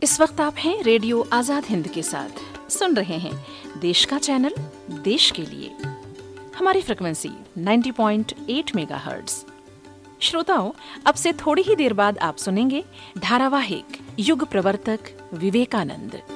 इस वक्त आप हैं रेडियो आजाद हिंद के साथ, सुन रहे हैं देश का चैनल देश के लिए। हमारी फ्रिक्वेंसी 90.8 मेगाहर्ट्ज। श्रोताओं, अब से थोड़ी ही देर बाद आप सुनेंगे धारावाहिक युग प्रवर्तक विवेकानंद।